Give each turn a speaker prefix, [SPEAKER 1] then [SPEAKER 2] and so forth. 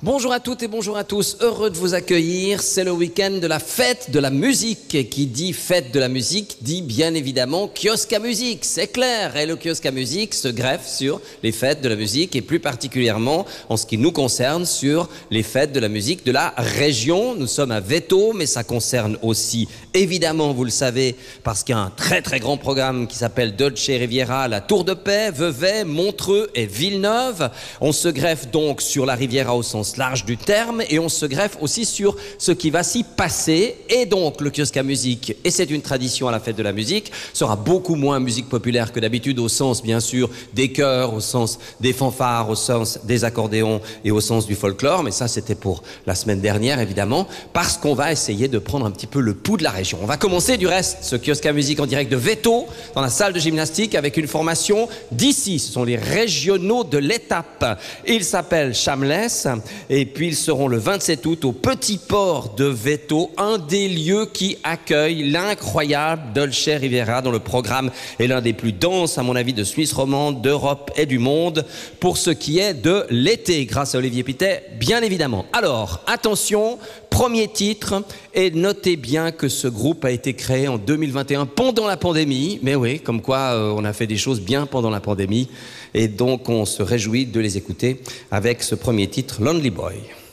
[SPEAKER 1] Bonjour à toutes et bonjour à tous, heureux de vous accueillir. C'est le week-end de la fête de la musique. Et qui dit fête de la musique dit bien évidemment kiosque à musique, c'est clair. Et le kiosque à musique se greffe sur les fêtes de la musique et plus particulièrement en ce qui nous concerne sur les fêtes de la musique de la région. Nous sommes à Véto, mais ça concerne aussi évidemment, vous le savez, parce qu'il y a un très très grand programme qui s'appelle Dolce Riviera, la Tour de Paix, Vevey, Montreux et Villeneuve. On se greffe donc sur la Riviera au sens large du terme et on se greffe aussi sur ce qui va s'y passer. Et donc le kiosque à musique, et c'est une tradition à la fête de la musique, sera beaucoup moins musique populaire que d'habitude au sens bien sûr des chœurs, au sens des fanfares, au sens des accordéons et au sens du folklore, mais ça c'était pour la semaine dernière évidemment, parce qu'on va essayer de prendre un petit peu le pouls de la région. On va commencer du reste ce kiosque à musique en direct de Véto, dans la salle de gymnastique avec une formation d'ici, ce sont les régionaux de l'étape. Ils s'appellent Shameless. Et puis ils seront le 27 août au Petit Port de Véto, un des lieux qui accueille l'incroyable Dolce Riviera, dont le programme est l'un des plus denses, à mon avis, de Suisse romande, d'Europe et du monde, pour ce qui est de l'été, grâce à Olivier Pittet, bien évidemment. Alors, attention, premier titre, et notez bien que ce groupe a été créé en 2021 pendant la pandémie, mais oui, comme quoi on a fait des choses bien pendant la pandémie, et donc on se réjouit de les écouter avec ce premier titre, Lonely Boy.